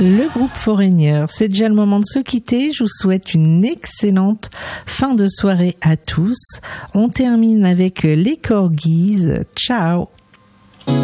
Le groupe Foreigner, c'est déjà le moment de se quitter. Je vous souhaite une excellente fin de soirée à tous. On termine avec les Corgis. Ciao.